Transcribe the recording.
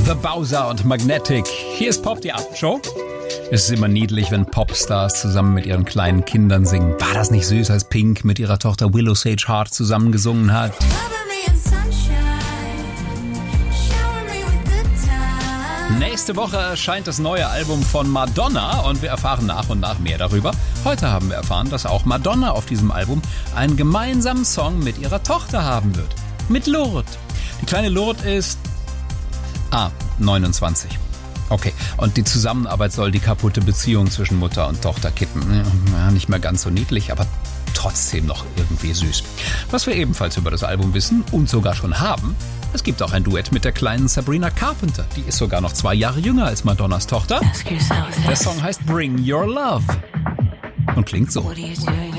The Bowser und Magnetic. Hier ist Pop, die Abendshow. Es ist immer niedlich, wenn Popstars zusammen mit ihren kleinen Kindern singen. War das nicht süß, als Pink mit ihrer Tochter Willow Sage Hart zusammen gesungen hat? Nächste Woche erscheint das neue Album von Madonna und wir erfahren nach und nach mehr darüber. Heute haben wir erfahren, dass auch Madonna auf diesem Album einen gemeinsamen Song mit ihrer Tochter haben wird. Mit Lourdes. Die kleine Lourdes ist 29. Okay, und die Zusammenarbeit soll die kaputte Beziehung zwischen Mutter und Tochter kippen. Ja, nicht mehr ganz so niedlich, aber trotzdem noch irgendwie süß. Was wir ebenfalls über das Album wissen und sogar schon haben, es gibt auch ein Duett mit der kleinen Sabrina Carpenter. Die ist sogar noch 2 Jahre jünger als Madonnas Tochter. Der Song heißt Bring Your Love und klingt so. What are you doing?